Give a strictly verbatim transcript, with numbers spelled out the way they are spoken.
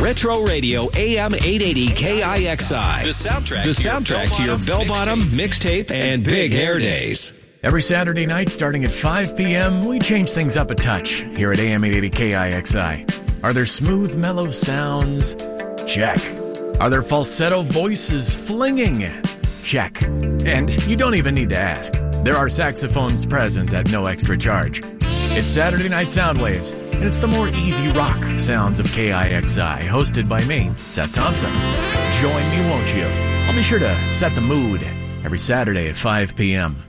Retro Radio A M eight eighty K I X I. The soundtrack, the soundtrack to your bell-bottom, mixtape, and big hair days. Every Saturday night starting at five p.m., we change things up a touch here at A M eight eighty K I X I. Are there smooth, mellow sounds? Check. Are there falsetto voices flinging? Check. And you don't even need to ask. There are saxophones present at no extra charge. It's Saturday Night Soundwaves, and it's the more easy rock sounds of K I X I, hosted by me, Seth Thompson. Join me, won't you? I'll be sure to set the mood every Saturday at five p.m.